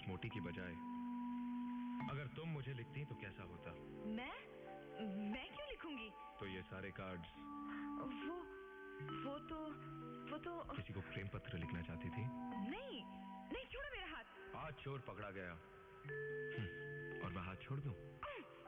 मोटी की बजाय अगर तुम मुझे लिखती तो कैसा होता? मैं क्यों लिखूंगी? तो ये सारे कार्ड्स। वो तो किसी को प्रेम पत्र लिखना चाहती थी? नहीं, छोड़ो मेरा हाथ। हाथ छोड़, पकड़ा गया। और मैं हाथ छोड़ दूं?